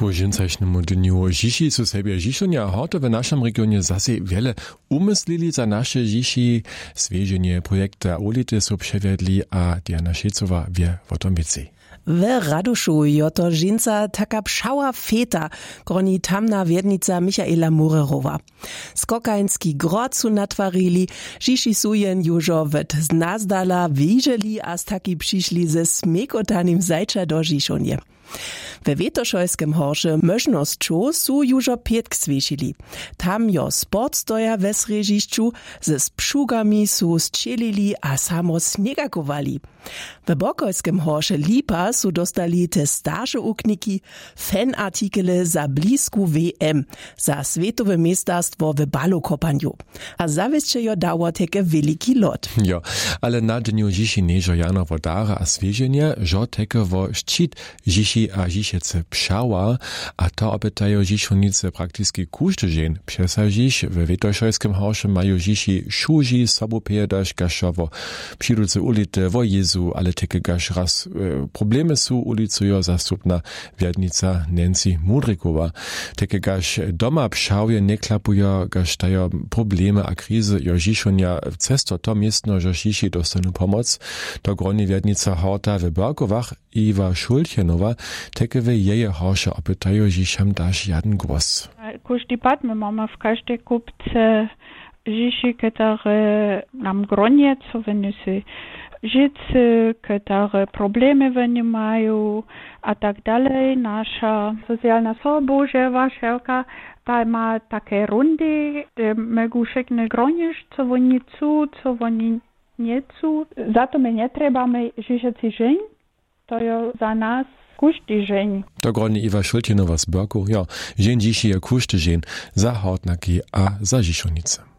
Ku žincašnemu dniu Žiši su sebie Žišonia horto w naszym regionie zase wiele umyslili za nasze Žiši. Swieżenie projekta ulity su przewiedli, a Diana Šecowa wie o tom więcej. W Raduszu joto žinca taka pšała feta, groni tamna wiednica Michaela Murerowa. Skokański grot su natwarili, Žiši su jen južo wet znazdala wiżeli, a taki přišli ze smekotanim zajča do Žišonje. We Wietoszojskim horze możnościu su jużo pietk swiesili. Tam jo sport stoja we srežišću, ze spszugami su strzelili a samo snegakowali. We Bokojskim horze Lipa su dostali te starsze ukniki, fanartikele za blisku WM, za svetowe mestarstwo w balokopanju. A zawieszcze jo dało teke veliki lot. Jo, ale na dniu Žiši nežo jano vodara a swieżenie, žo teke vo ščit Žiši a Žišece pšała, a to opytają Žišonice praktycznie każdy dzień. Przesadzić w Wietoszojskim horze mają Žiši szuži sobopedaš gaszowo. Przyjduce ulity wo Jezu, ale teke gasz raz problemy su ulicujo zastupna wiednica Nancy Mudrikowa. Teke gasz doma pšałje nie klapujo, gasz tajo problemy a krizy jo Žišonia cesto to miestno, że Žiši dostanu pomoc. To groni wiednica horta w Berkowach Iwa Šultjenowa, teke w jeje horsze opytają Žišam daš jaden głos. Każdy pad my mamy w każdej kupce Žiši, które nam gronie, co wyniosły życie, które problemy w mają, a tak dalej. Nasza socjalna sobożewa szewka ta ma takie rundy, gdzie mogą wszystkie gronić, co oni chcą, co oni nie chcą. Za to my nie trzebamy Žišeci dzień, to jest za nas każdy dzień. To groni Iwa Šultjenowa z Berku, ja, dzień Žiši je każdy dzień za Hortnaki a za Žišonice.